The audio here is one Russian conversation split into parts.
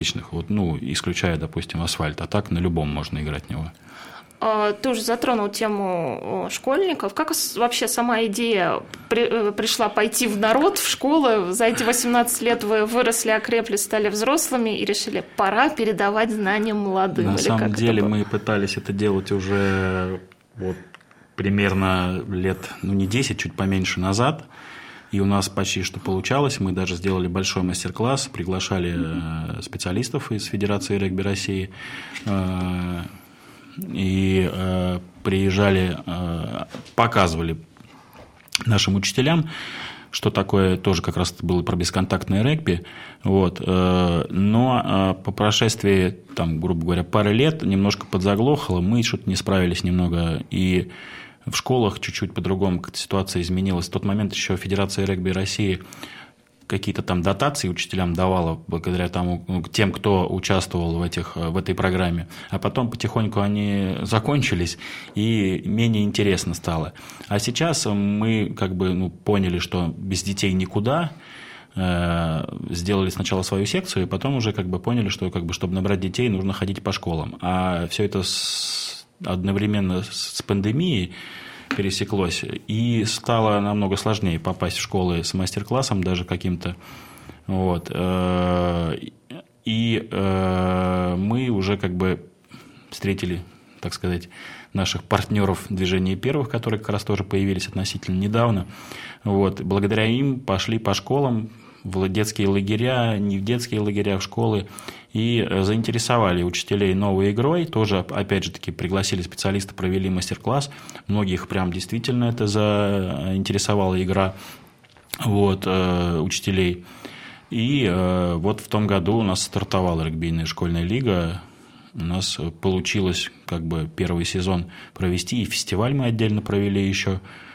вот, исключая, допустим, асфальт, а так на любом можно играть в него. Ты уже затронул тему школьников. Как вообще сама идея пришла пойти в народ, в школы? За эти 18 лет вы выросли, окрепли, стали взрослыми и решили, пора передавать знания молодым. На самом деле мы пытались это делать уже примерно лет, не 10, чуть поменьше назад. И у нас почти что получалось. Мы даже сделали большой мастер-класс, приглашали специалистов из Федерации регби России. И приезжали, показывали нашим учителям, что такое тоже как раз было про бесконтактное регби. Но по прошествии, грубо говоря, пары лет немножко подзаглохло, мы что-то не справились немного, и в школах чуть-чуть по-другому как-то ситуация изменилась. В тот момент еще Федерация регби России какие-то там дотации учителям давала благодаря тем, кто участвовал в этой программе. А потом потихоньку они закончились, и менее интересно стало. А сейчас мы поняли, что без детей никуда, сделали сначала свою секцию, и потом уже поняли, что чтобы набрать детей, нужно ходить по школам. А все это одновременно с пандемией пересеклось, и стало намного сложнее попасть в школы с мастер-классом даже каким-то. И мы уже встретили, так сказать, наших партнеров движения первых, которые как раз тоже появились относительно недавно. Благодаря им пошли по школам, в детские лагеря, не в детские лагеря, в школы, и заинтересовали учителей новой игрой. Тоже, опять же таки, пригласили специалиста, провели мастер-класс. Многих прям действительно это заинтересовала игра учителей. И в том году у нас стартовала регбийная школьная лига. У нас получилось первый сезон провести, и фестиваль мы отдельно провели еще.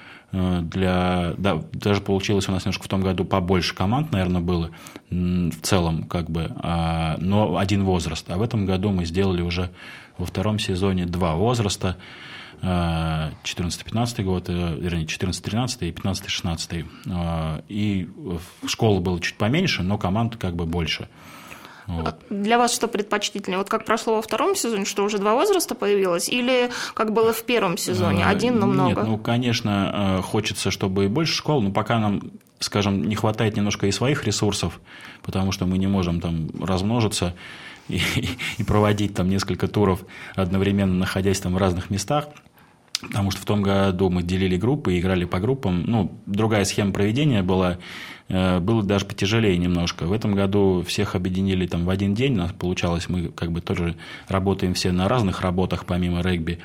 Даже получилось у нас немножко в том году побольше команд, наверное, было в целом, но один возраст. А в этом году мы сделали уже во втором сезоне 2 возраста, 14-15 год, вернее, 14-13 и 15-16. И школы было чуть поменьше, но команд больше. Для вас что предпочтительнее? Как прошло во втором сезоне, что уже 2 возраста появилось, или как было в первом сезоне, один, но много? Нет, конечно, хочется, чтобы и больше школ, но пока нам, скажем, не хватает немножко и своих ресурсов, потому что мы не можем размножиться и проводить несколько туров одновременно, находясь в разных местах. Потому что в том году мы делили группы, играли по группам. Другая схема проведения была, было даже потяжелее немножко. В этом году всех объединили в один день. У нас получалось, мы тоже работаем все на разных работах, помимо регби.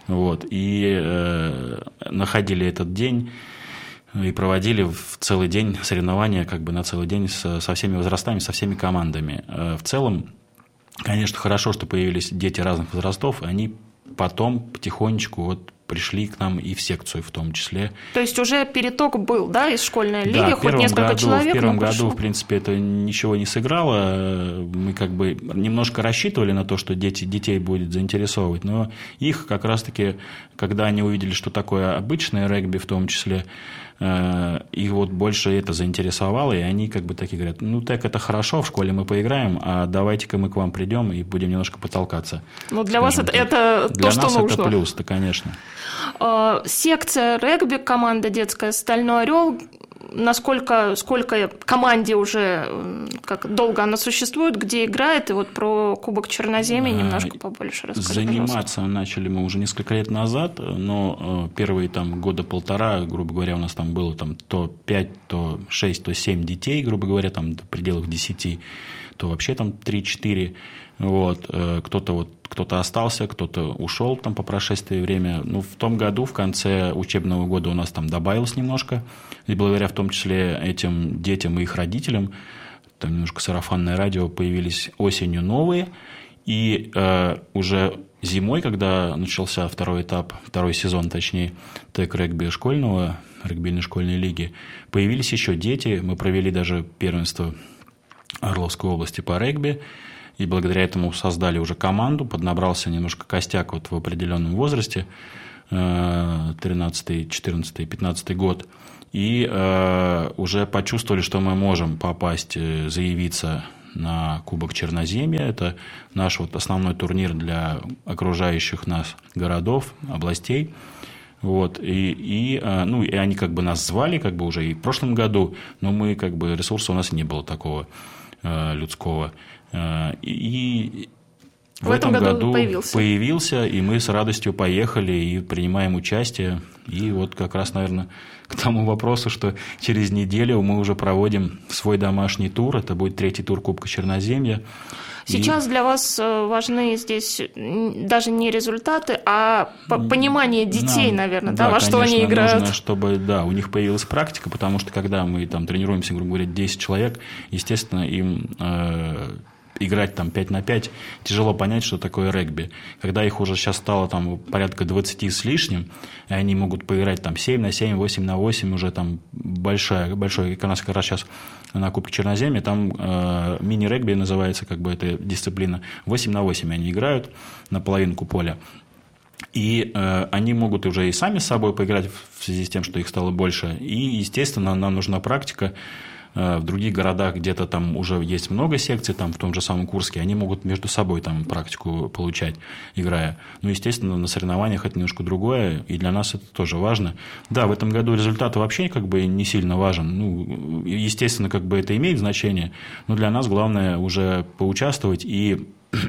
И находили этот день и проводили в целый день соревнования на целый день со всеми возрастами, со всеми командами. В целом, конечно, хорошо, что появились дети разных возрастов, они потом потихонечку пришли к нам и в секцию в том числе. То есть уже переток был, из школьной лиги, хоть несколько человек? В первом году, в принципе, это ничего не сыграло. Мы немножко рассчитывали на то, что детей будет заинтересовывать, но их как раз-таки, когда они увидели, что такое обычное регби в том числе, их больше это заинтересовало, и они такие говорят, так это хорошо, в школе мы поиграем, а давайте-ка мы к вам придем и будем немножко потолкаться. Для вас это то, что нужно. Для нас это плюс, конечно. Секция регби, команда детская «Стальной орел», сколько команде уже, как долго она существует, где играет, и про Кубок Черноземья немножко побольше расскажи, Заниматься пожалуйста. начали мы уже несколько лет назад, но первые года полтора, грубо говоря, у нас было то 5, то 6, то 7 детей, грубо говоря, в пределах 10, то вообще 3-4. Кто-то остался, кто-то ушел по прошествии времени. В том году, в конце учебного года у нас добавилось немножко, и благодаря в том числе этим детям и их родителям, немножко сарафанное радио, появились осенью новые, и уже зимой, когда начался второй сезон, точнее, ТЭК-регби школьного, регбийной школьной лиги, появились еще дети, мы провели даже первенство Орловской области по регби, и благодаря этому создали уже команду, поднабрался немножко костяк в определенном возрасте, 13, 14, 15 год, и уже почувствовали, что мы можем попасть, заявиться на Кубок Черноземья. Это наш вот основной турнир для окружающих нас городов, областей. Вот, и они как бы нас звали как бы уже и в прошлом году, но мы как бы ресурса у нас не было такого людского. И в этом году появился, и мы с радостью поехали и принимаем участие. И вот как раз, наверное, к тому вопросу, что через неделю мы уже проводим свой домашний тур. Это будет 3-й тур Кубка Черноземья. Сейчас для вас важны здесь даже не результаты, а понимание детей, наверное, во что они играют. Нужно, чтобы у них появилась практика, потому что когда мы там тренируемся, грубо говоря, 10 человек, естественно, им играть там 5 на 5, тяжело понять, что такое регби. Когда их уже сейчас стало там порядка 20 с лишним, и они могут поиграть там 7 на 7, 8 на 8, уже там большой, у нас как раз сейчас на Кубке Черноземья, там мини-регби называется, как бы эта дисциплина, 8 на 8 они играют на половинку поля. И они могут уже и сами с собой поиграть в связи с тем, что их стало больше. И, естественно, нам нужна практика. В других городах где-то там уже есть много секций, там в том же самом Курске, они могут между собой там практику получать, играя. Ну, естественно, на соревнованиях это немножко другое, и для нас это тоже важно. Да, в этом году результат вообще как бы не сильно важен. Ну, естественно, как бы это имеет значение, но для нас главное уже поучаствовать и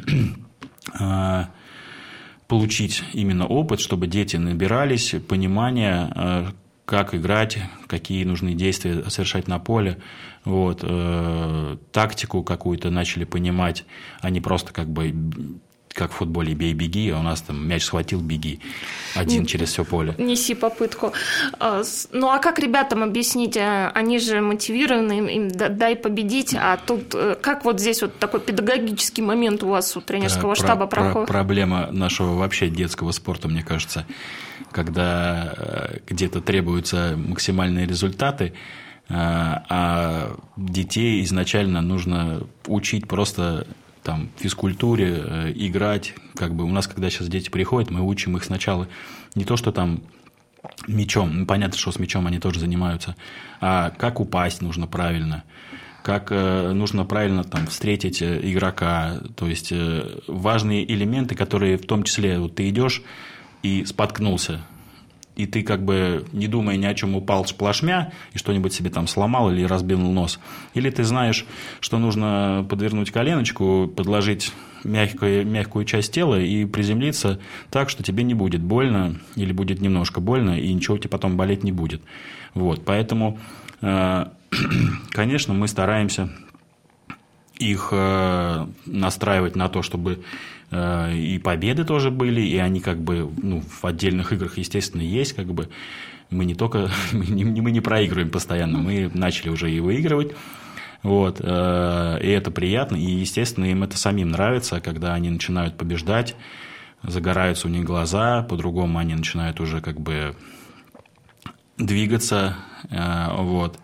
получить именно опыт, чтобы дети набирались понимания, как играть, какие нужны действия совершать на поле. Вот. Тактику какую-то начали понимать, а не просто как бы как в футболе «бей-беги», а у нас там мяч схватил, беги один через все поле. Неси попытку. Ну, а как ребятам объяснить? Они же мотивированы, им дай победить, а тут как вот здесь вот такой педагогический момент у вас у тренерского штаба проходит? Проблема нашего вообще детского спорта, мне кажется, когда где-то требуются максимальные результаты, а детей изначально нужно учить просто там физкультуре, играть. Как бы у нас, когда сейчас дети приходят, мы учим их сначала не то, что там мячом, ну, понятно, что с мячом они тоже занимаются, а как упасть нужно правильно, как нужно правильно там встретить игрока, то есть важные элементы, которые в том числе вот ты идешь и споткнулся, и ты как бы, не думая ни о чем, упал плашмя и что-нибудь себе там сломал или разбил нос. Или ты знаешь, что нужно подвернуть коленочку, подложить мягкую часть тела и приземлиться так, что тебе не будет больно или будет немножко больно, и ничего тебе потом болеть не будет. Вот. Поэтому, конечно, мы стараемся их настраивать на то, чтобы и победы тоже были, и они как бы в отдельных играх, естественно, есть. Как бы мы не только мы не проигрываем постоянно, мы начали уже и выигрывать. Вот, и это приятно, и, естественно, им это самим нравится, когда они начинают побеждать, загораются у них глаза, по-другому они начинают уже как бы двигаться. Вот.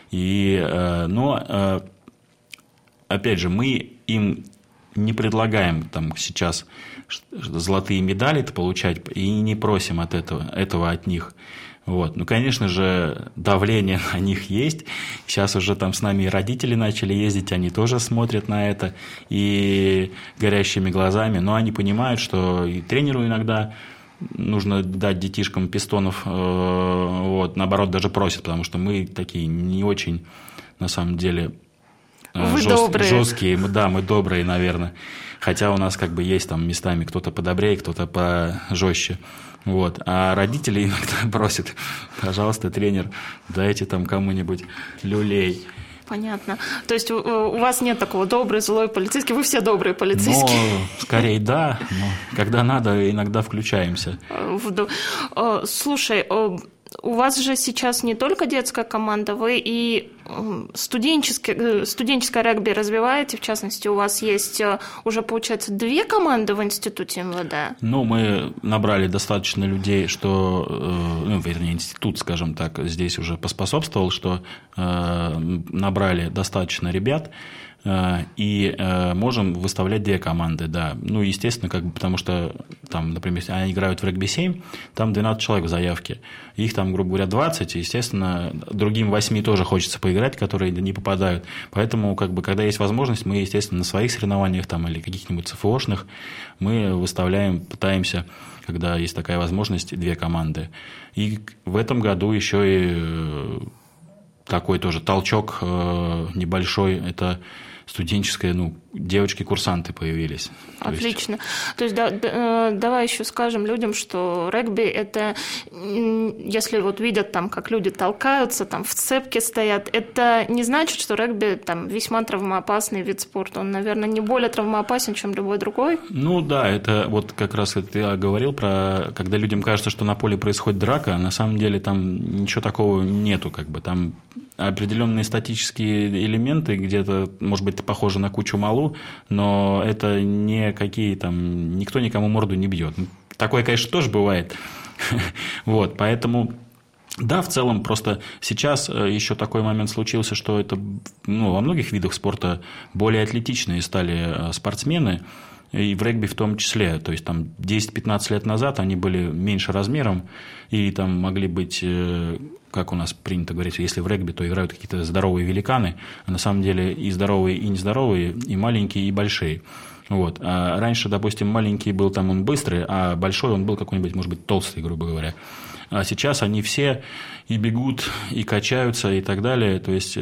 Но опять же, мы им не предлагаем там сейчас золотые медали получать и не просим этого от них. Вот. Ну, конечно же, давление на них есть. Сейчас уже там с нами и родители начали ездить, они тоже смотрят на это и горящими глазами, но они понимают, что и тренеру иногда нужно дать детишкам пистонов, вот, наоборот, даже просят, потому что мы такие не очень, на самом деле, жесткие, да, мы добрые, наверное. Хотя у нас как бы есть там местами кто-то подобрее, кто-то пожестче. Вот. А родители иногда просят: пожалуйста, тренер, дайте там кому-нибудь люлей. Понятно. То есть у вас нет такого добрый, злой полицейский, вы все добрые полицейские? Ну, скорее да, но когда надо, иногда включаемся. Слушай, у вас же сейчас не только детская команда, вы и студенческое регби развиваете, в частности, у вас есть уже, получается, 2 команды в институте МВД? Ну, мы набрали достаточно людей, что, вернее, институт, скажем так, здесь уже поспособствовал, что набрали достаточно ребят, и можем выставлять 2 команды, да. Ну, естественно, потому что там, например, если они играют в регби-7, там 12 человек в заявке. Их там, грубо говоря, 20, и, естественно, другим 8 тоже хочется поиграть, которые не попадают. Поэтому, когда есть возможность, мы, естественно, на своих соревнованиях там, или каких-нибудь ЦФОшных мы выставляем, пытаемся, когда есть такая возможность, 2 команды. И в этом году еще и такой тоже толчок небольшой, это студенческая, девочки-курсанты появились. Отлично. То есть давай еще скажем людям, что регби – это, если вот видят там, как люди толкаются, там в цепке стоят, это не значит, что регби там весьма травмоопасный вид спорта. Он, наверное, не более травмоопасен, чем любой другой. Ну да, это вот как раз я говорил про, когда людям кажется, что на поле происходит драка, на самом деле там ничего такого нету, там определенные статические элементы, где-то, может быть, похоже на кучу малу, но это не какие там, никто никому морду не бьет. Такое, конечно, тоже бывает. Вот, поэтому, да, в целом, просто сейчас еще такой момент случился, что это, во многих видах спорта более атлетичные стали спортсмены, и в регби в том числе. То есть там 10-15 лет назад они были меньше размером, и там могли быть, как у нас принято говорить, если в регби, то играют какие-то здоровые великаны, а на самом деле и здоровые, и нездоровые, и маленькие, и большие. Вот. А раньше, допустим, маленький был там он быстрый, а большой он был какой-нибудь, может быть, толстый, грубо говоря. А сейчас они все и бегут, и качаются, и так далее. То есть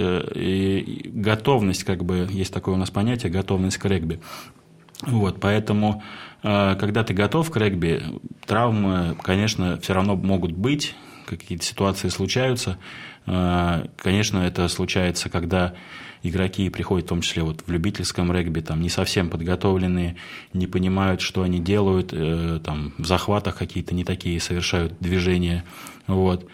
и готовность, есть такое у нас понятие, готовность к регби. Вот, поэтому, когда ты готов к регби, травмы, конечно, все равно могут быть, какие-то ситуации случаются. Конечно, это случается, когда игроки приходят, в том числе в любительском регби, там, не совсем подготовленные, не понимают, что они делают, там, в захватах какие-то не такие совершают движения. Вот.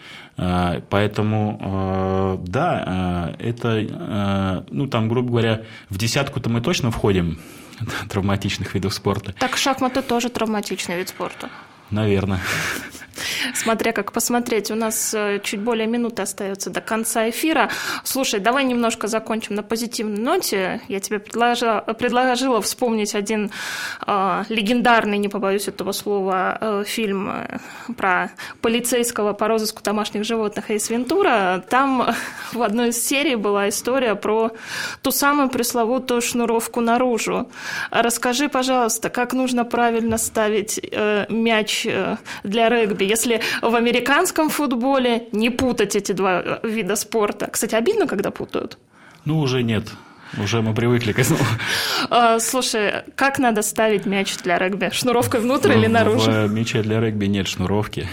Поэтому, да, это, там, грубо говоря, в десятку-то мы точно входим травматичных видов спорта. Так шахматы тоже травматичный вид спорта. Наверное. Смотря как посмотреть. У нас чуть более минуты остается до конца эфира. Слушай, давай немножко закончим на позитивной ноте. Я тебе предложила вспомнить один легендарный, не побоюсь этого слова, фильм про полицейского по розыску домашних животных Эйс Вентура. Там в одной из серий была история про ту самую пресловутую шнуровку наружу. Расскажи, пожалуйста, как нужно правильно ставить мяч для регби, если в американском футболе не путать эти 2 вида спорта. Кстати, обидно, когда путают? Уже нет. Уже мы привыкли к этому. Слушай, как надо ставить мяч для регби? Шнуровкой внутрь или наружу? В мяче для регби нет шнуровки.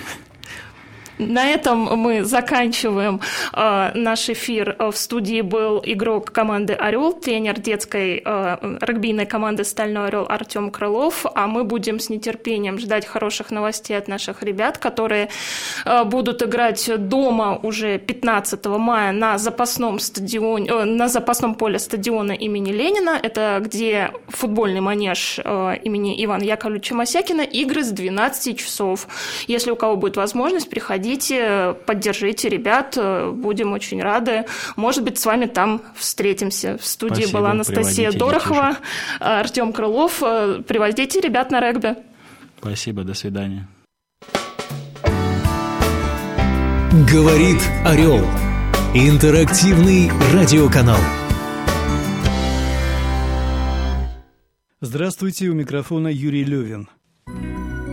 На этом мы заканчиваем наш эфир. В студии был игрок команды «Орел», тренер детской регбийной команды «Стальной орел» Артем Крылов. А мы будем с нетерпением ждать хороших новостей от наших ребят, которые будут играть дома уже 15 мая на запасном поле стадиона имени Ленина. Это где футбольный манеж имени Ивана Яковлевича Мосякина. Игры с 12 часов. Если у кого будет возможность, приходите, поддержите ребят, будем очень рады. Может быть, с вами там встретимся. В студии Спасибо, была Анастасия Дорохова, Артем Крылов. Привозите ребят на регби. Спасибо, до свидания. Говорит Орел. Интерактивный радиоканал. Здравствуйте, у микрофона Юрий Левин.